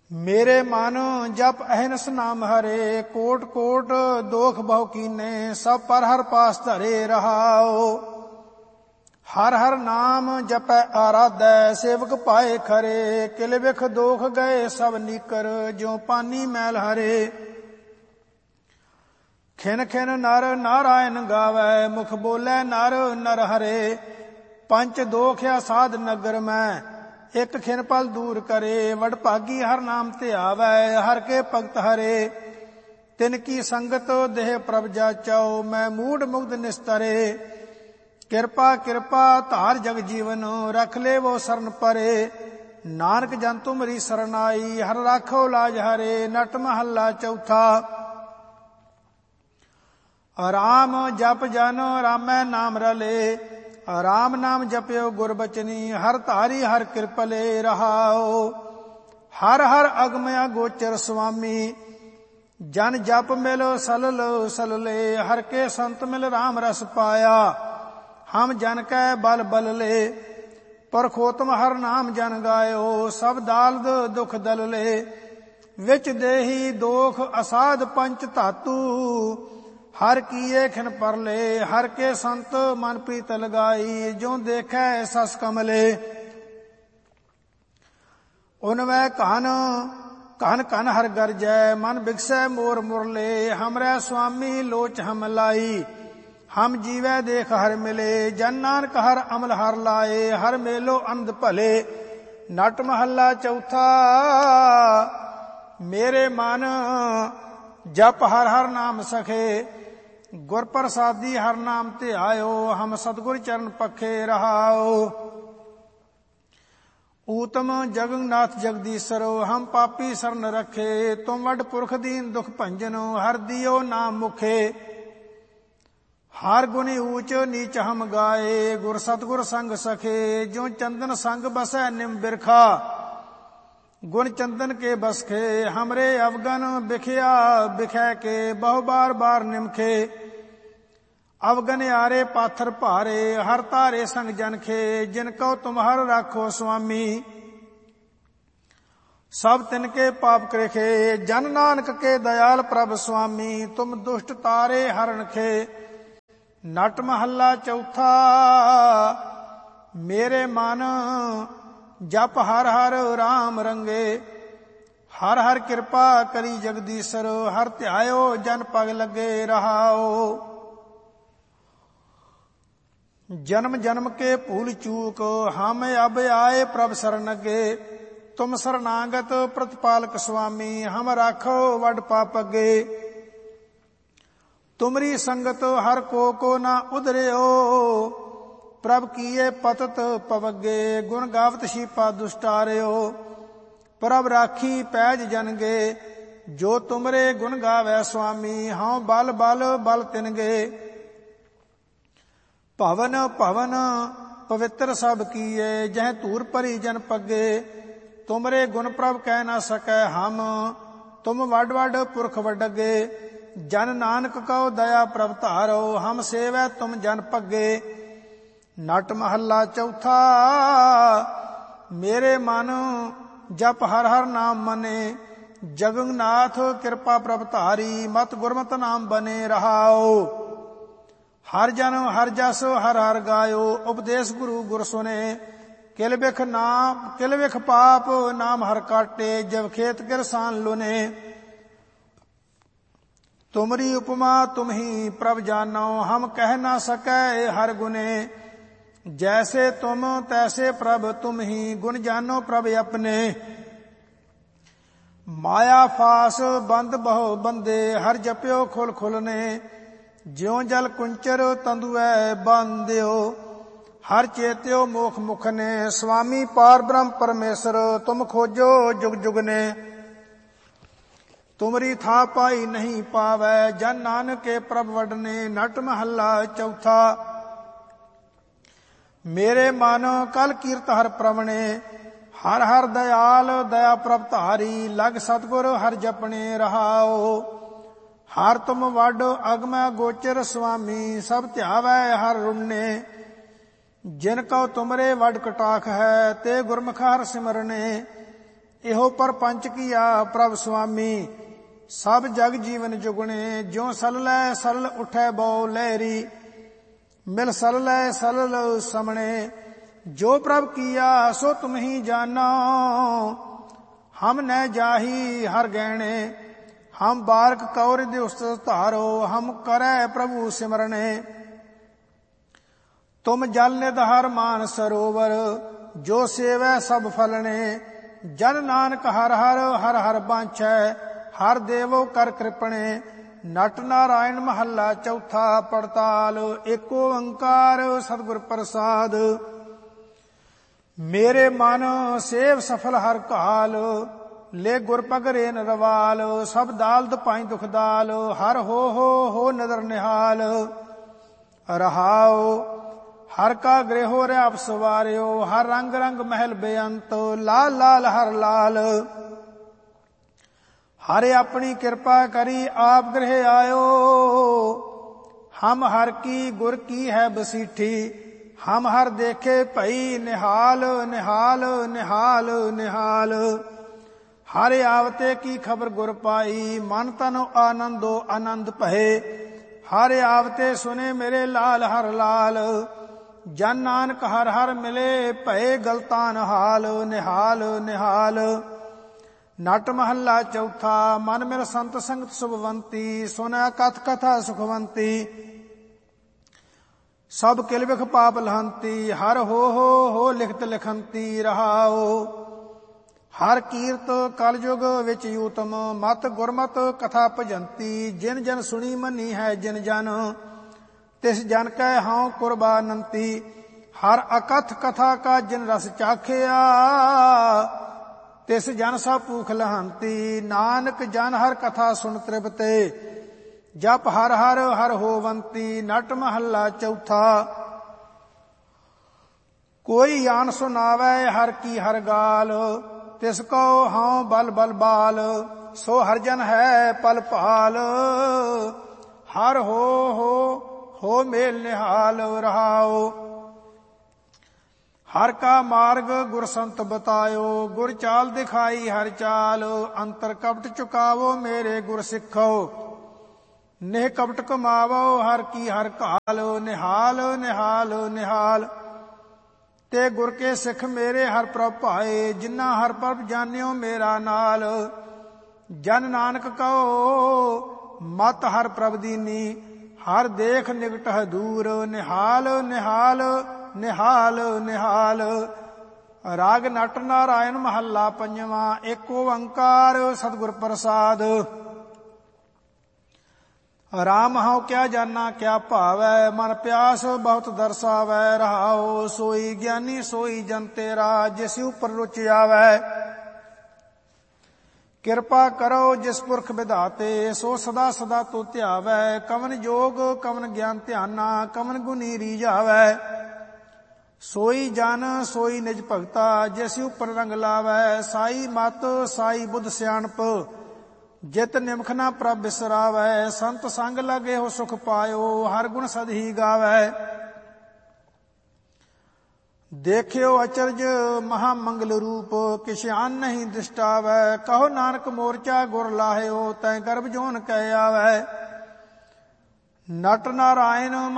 मेरे मन जप अहनस नाम हरे, कोट कोट दोख बहु कीने, सब पर हर पास धरे रहाओ। हर हर नाम जपै आराधै, सेवक पाए खरे, किल बिख दोख गए सब नीकर, ज्यों पानी मैल हरे। खिन खिन नर नारायण गावै, मुख बोलै नर नर हरे। पंच दोखिया साध नगर में, एक खिन पल दूर करे। वडभागी हर नाम ध्यावै, हर के भगत हरे। तिनकी संगत देह प्रभ जाचौ, मैं मूढ़ मुग्ध निस्तरे। किरपा किरपा धार जग जीवन, रख ले वो शरण परे। नानक जन तुमरी सरनाई, हर राखो लाज हरे। नट महला चौथा। राम जप जन रामै नाम रले, राम नाम जप्यो गुरबचनी, हर धारी हर कृपले रहाओ। हर हर अगमया गोचर स्वामी, जन जप मिलो सलल सलले। हर के संत मिल राम रस पाया, हम जन कै बल बल ले। परखोतम हर नाम जन गायो, सब दालद दुख दल ले। विच देही दोख असाध पंच धातु, हर कीए खिन परले। हर के संत मन प्रीत लगाई, जो देखै सस कमले। उनवै कहन कहन कहन हर गरजै, मन बिगसै मोर मुरले। हमरै स्वामी लोच हम लाई, हम जीवै देख हर मिले। जन नानक हर अमल हर लाए, हर मेलो अंध भले। नट महला चौथा। मेरे मन जप हर हर नाम सखे, गुर प्रसादी हर नाम ध्यायो। हम सतगुर चरण पखे रहाओ। ऊतम जगन्नाथ जगदीशरो, हम पापी शरण रखे। तुम वड पुरख दीन दुख भंजनो, हर दियो नाम मुखे। हर गुनी ऊच नीच हम गाए, गुर सतगुर संग सखे। जो चंदन संग बसै निम बिरखा, गुण चंदन के बसखे। हमरे अवगन बिखया बिखै के, बहु बार बार निमखे। अवगन आरे पाथर भारे, हर तारे संग जनखे। जिनको तुम हर राखो स्वामी, सब तिनके पाप कृखे। जन नानक के दयाल प्रभ स्वामी, तुम दुष्ट तारे हरण खे। नट महला चौथा। मेरे मन जप हर हर राम रंगे, हर हर कृपा करी जगदीशर। हर ध्यायो जन पग लगे रहाओ। जन्म जन्म के भूल चूक, हम अब आए प्रभ शरणगे। तुम शरणागत प्रतिपालक स्वामी, हम राखो वड पाप अगे। तुमरी संगत हर को ना उधरियो, प्रभ कीए पतत पवगे। गुण गावत शीपा दुष्टारियो, प्रभ राखी पैज जनगे। जो तुमरे गुण गावै स्वामी, हाँ बल बल बल तिनगे। भवन भवन पवित्र सब कीए, जह धूर परी जन पगे। तुमरे गुण प्रभ कह न सकै हम, तुम वड वड पुरख वडगे। जन नानक कहो दया प्रभ धारो, हम सेवै तुम जन पगे। नट महला चौथा। मेरे मन जप हर हर नाम मने, जगन्नाथ कृपा प्रभ धारी। मत गुरमत नाम बने रहाओ। हर जन हर जस हर हर गायो, उपदेश गुरु गुर सुने। किल बिख नाम किल बिख पाप नाम हर काटे, जब खेत किरसान लुने। तुमरी उपमा तुम ही प्रभ जानो, हम कह ना सकै हर गुने। जैसे तुम तैसे प्रभ तुम ही, गुण जानो प्रभ अपने। माया फास बंद बहु बंदे, हर जप्यो खुल खुलने। ज्यों जल कुंचर तंदुऐ बांध्यो, हर चेत्यो मोख मुख ने। स्वामी पार ब्रह्म परमेश्वर, तुम खोजो जुग जुग ने। तुमरी था पाई नहीं पावै, जन नानक के प्रभ वडने। नट महला चौथा। मेरे मन कल कीर्त हर प्रवणे, हर हर दयाल दया प्रभ धारी। लग सतगुर हर जपने रहाओ। हर तुम वड अगमै गोचर स्वामी, सब ध्यावै हर रुणने। जिनको तुमरे वड कटाख है, ते गुरमुख हर सिमरने। ਇਹੋ ਪਰਪੰਚ ਕੀਆ ਪ੍ਰਭ ਸੁਆਮੀ, ਸਭ ਜਗ ਜੀਵਨ ਜੁਗਣੇ। ਜਿਉ ਸਲਲੈ ਸਲਲ ਉਠੈ ਬਉ ਲਹਿਰੀ, ਮਿਲ ਸਲਲੈ ਸਲਲ ਸਮਣੇ। ਜੋ ਪ੍ਰਭ ਕੀਆ ਸੋ ਤੁਮ ਹੀ ਜਾਨੋ, ਹਮ ਨ ਜਾਹੀ ਹਰ ਗਹਿਣੇ। ਹਮ ਬਾਰਕ ਕੌਰਿ ਉਸਤਤ ਧਾਰੋ, ਹਮ ਕਰੈ ਪ੍ਰਭु ਸਿਮਰਣੇ। ਤੁਮ ਜਲ ਨਿਧ ਹਰ ਮਾਨ ਸਰੋਵਰ, ਜੋ ਸੇਵੈ ਸਭ ਫਲਣੇ। ਜਨ ਨਾਨਕ ਹਰ ਹਰ ਹਰ ਹਰ ਬਾਂਛੈ, ਹਰ ਦੇਵੋ ਕਰ ਕ੍ਰਿਪਣੇ। ਨਟ ਨਾਰਾਇਣ ਮਹੱਲਾ ਚੌਥਾ ਪੜਤਾਲ। ਏਕ ਓੰਕਾਰ ਸਤਿਗੁਰ ਪ੍ਰਸਾਦ। ਮੇਰੇ ਮਨ ਸੇਵ ਸਫਲ ਹਰ ਕਾਲ, ਲੈ ਗੁਰ ਪਗਰੇ ਨਰਵਾਲ। ਸਭ ਦਾਲਦ ਪਾਈ ਦੁਖ ਦਾਲ, ਹਰ ਹੋ ਨਦਰ ਨਿਹਾਲ। ਰਹਾਉ ਹਰ ਕਾ ਗ੍ਰਹਿ ਰਿਆਪ ਸਵਾਰਿਓ, ਹਰ ਰੰਗ ਰੰਗ ਮਹਿਲ ਬੇਅੰਤ। ਲਾਲ ਲਾਲ ਹਰ ਲਾਲ, ਹਰਿ ਆਪਣੀ ਕਿਰਪਾ ਕਰੀ ਆਪ ਗ੍ਰਹਿ ਆਇਓ। ਹਮ ਹਰ ਕੀ ਗੁਰ ਕੀ ਹੈ ਬਸੀਠੀ, ਹਮ ਹਰ ਦੇਖੇ ਭਈ ਨਿਹਾਲ ਨਿਹਾਲ ਨਿਹਾਲ ਨਿਹਾਲ। ਹਰਿ ਆਵਤੇ ਕੀ ਖਬਰ ਗੁਰ ਪਾਈ, ਮਨ ਤਨ ਆਨੰਦੋ ਆਨੰਦ ਭਏ। ਹਰਿ ਆਵਤੇ ਸੁਨੇ ਮੇਰੇ ਲਾਲ ਹਰ ਲਾਲ, ਜਨ ਨਾਨਕ ਹਰ ਹਰ ਮਿਲੇ ਭਏ ਗਲਤਾਨ ਹਾਲ ਨਿਹਾਲ ਨਿਹਾਲ। ਨਟ ਮਹੱਲਾ ਚੌਥਾ। ਮਨ ਮਿਲ ਸੰਤ ਸੰਗਤ ਸੁਭਵੰਤੀ, ਸੁਨੈ ਕਥ ਕਥਾ ਸੁਖਵੰਤੀ। ਸਭ ਕਿਲ ਵਿਖ ਪਾਪ ਲਹੰਤੀ, ਹਰ ਹੋ ਲਿਖਤ ਲਿਖੰਤੀ। ਰਹਾਉ ਹਰ ਕੀਰਤ ਕਲ ਯੁਗ ਵਿੱਚ ਊਤਮ, ਮਤ ਗੁਰਮਤ ਕਥਾ ਭਜੰਤੀ। ਜਿਨ ਜਨ ਸੁਣੀ ਮੰਨੀ ਹੈ ਜਿਨ ਜਨ, ਤਿਸ ਜਨ ਕੈ ਹਉ ਕੁਰਬਾਨੰਤੀ। ਹਰ ਅਕਥ ਕਥਾ ਕਾ ਜਿਨ ਰਸ ਚਾਖਿਆ, ਤਿਸ ਜਨ ਸਭ ਭੂਖ ਲਹੰਤੀ। ਨਾਨਕ ਜਨ ਹਰ ਕਥਾ ਸੁਣ ਤ੍ਰਿਪਤੇ, ਜਪ ਹਰ ਹਰ ਹਰ ਹੋਵੰਤੀ। ਨਟ ਮਹੱਲਾ ਚੌਥਾ। ਕੋਈ ਆਨ ਸੁਨਾਵੈ ਹਰ ਕੀ ਹਰ ਗਾਲ, ਤਿਸ ਕੋ ਹਉ ਬਲ ਬਲ ਬਾਲ। ਸੋ ਹਰ ਜਨ ਹੈ ਪਲ ਭਾਲ, ਹਰ ਹੋ ਮੇਲ ਨਿਹਾਲ। ਰਹਾਉ ਹਰ ਕਾ ਮਾਰਗ ਗੁਰ ਸੰਤ ਬਤਾਇਓ, ਗੁਰ ਚਾਲ ਦਿਖਾਈ ਹਰ ਚਾਲ। ਅੰਤਰ ਕਪਟ ਚੁਕਾਵੋ ਮੇਰੇ ਗੁਰ ਸਿੱਖੋ, ਨਿਹ ਕਪਟ ਕਮਾਵੋ ਹਰ ਕੀ ਹਰ ਕਾਲ। ਨਿਹਾਲ ਨਿਹਾਲ ਨਿਹਾਲ। ਤੇ ਗੁਰ ਕੇ ਸਿੱਖ ਮੇਰੇ ਹਰ ਪ੍ਰਭ ਭਾਏ, ਜਿਨ੍ਹਾਂ ਹਰ ਪ੍ਰਭ ਜਾਣਿਓ ਮੇਰਾ ਨਾਲ। ਜਨ ਨਾਨਕ ਕਹੋ ਮਤ ਹਰ ਪ੍ਰਭ ਦੀਨੀ, ਹਰ ਦੇਖ ਨਿਕਟ ਹੈ ਦੂਰ। ਨਿਹਾਲ ਨਿਹਾਲ ਨਿਹਾਲ ਨਿਹਾਲ। ਰਾਗ ਨਟ ਨਾਰਾਇਣ ਮਹੱਲਾ ਪੰਜਵਾਂ। ਏਕ ਓੰਕਾਰ ਸਤਿਗੁਰ ਪ੍ਰਸਾਦ। ਰਾਮ ਹਉ ਕਿਆ ਜਾਨਾ ਕਿਆ ਭਾਵੈ, ਮਨ ਪਿਆਸ ਬਹੁਤ ਦਰਸਾਵੈ। ਰਹਾਉ ਸੋਈ ਗਿਆਨੀ ਸੋਈ ਜਨ ਤੇਰਾ, ਜਿਸ ਉਪਰ ਰੁਚ ਆਵੈ। ਕਿਰਪਾ ਕਰੋ ਜਿਸ ਪੁਰਖ ਵਿਧਾਤੇ, ਸੋ ਸਦਾ ਸਦਾ ਤੋ ਧਿਆਵੈ। ਕਵਨ ਜੋਗ ਕਵਨ ਗਿਆਨ ਧਿਆਨਾ, ਕਵਨ ਗੁਣੀ ਰੀਝਾਵੈ। ਸੋਈ ਜਨ ਸੋਈ ਨਿਜ ਭਗਤਾ, ਜਿਸ ਉਪਰ ਰੰਗ ਲਾਵੈ। ਸਾਈ ਮਤ ਸਾਈ ਬੁੱਧ ਸਿਆਣਪ, ਜਿਤ ਨਿਮਖ ਨਾ ਪ੍ਰਭ ਬਿਸਰਾਵੈ। ਸੰਤ ਸੰਗ ਲਗੇ ਹੋ ਸੁਖ ਪਾਇਓ, ਹਰ ਗੁਣ ਸਦ ਹੀ ਗਾਵੈ। ਦੇਖਿਓ ਅਚਰਜ ਮਹਾ ਮੰਗਲ ਰੂਪ, ਕਿਛ ਆਨ ਨਹੀਂ ਦ੍ਰਿਸ਼ਟਾਵੈ। ਕਹੋ ਨਾਨਕ ਮੋਰਚਾ ਗੁਰ ਲਾਹਿਓ, ਤੈ ਗਰਭ ਜੋਨ ਕਹਿ ਆਵੈ। ਨਟ ਨਾਰਾਇਣ